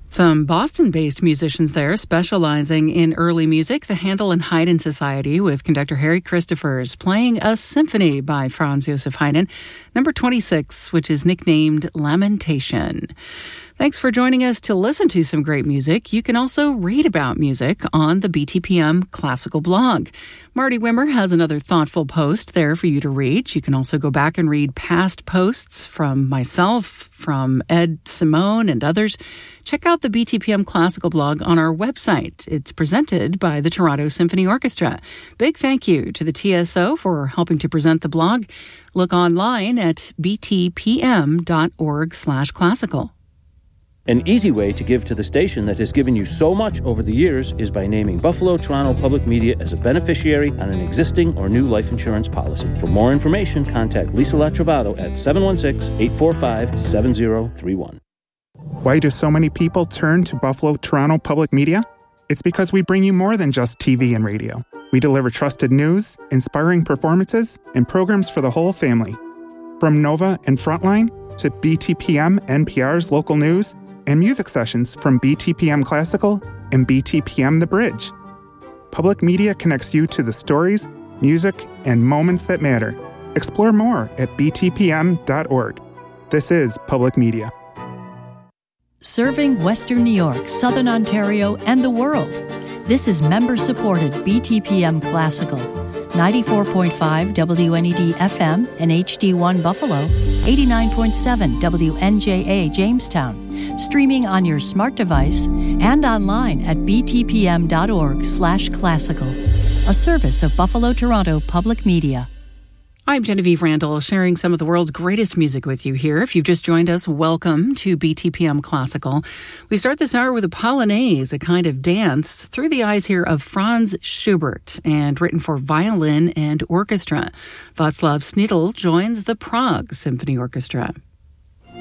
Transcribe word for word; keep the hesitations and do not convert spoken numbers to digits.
Some Boston-based musicians there specializing in early music, the Handel and Haydn Society with conductor Harry Christophers playing a symphony by Franz Joseph Haydn, number twenty-six, which is nicknamed Lamentation. Thanks for joining us to listen to some great music. You can also read about music on the B T P M Classical blog. Marty Wimmer has another thoughtful post there for you to read. You can also go back and read past posts from myself, from Ed Simone, and others. Check out the B T P M Classical blog on our website. It's presented by the Toronto Symphony Orchestra. Big thank you to the T S O for helping to present the blog. Look online at btpm.org slash classical. An easy way to give to the station that has given you so much over the years is by naming Buffalo Toronto Public Media as a beneficiary on an existing or new life insurance policy. For more information, contact Lisa Latrovato at seven one six, eight four five, seven zero three one. Why do so many people turn to Buffalo Toronto Public Media? It's because we bring you more than just T V and radio. We deliver trusted news, inspiring performances, and programs for the whole family. From Nova and Frontline to B T P M N P R's local news, and music sessions from B T P M Classical and B T P M The Bridge. Public Media connects you to the stories, music, and moments that matter. Explore more at b t p m dot org. This is Public Media. Serving Western New York, Southern Ontario, and the world. This is member-supported B T P M Classical. ninety-four point five W N E D F M and H D one Buffalo, eighty-nine point seven W N J A Jamestown, streaming on your smart device and online at btpm.org slash classical, a service of Buffalo Toronto Public Media. I'm Genevieve Randall, sharing some of the world's greatest music with you here. If you've just joined us, welcome to B T P M Classical. We start this hour with a Polonaise, a kind of dance through the eyes here of Franz Schubert, and written for violin and orchestra. Václav Snidl joins the Prague Symphony Orchestra.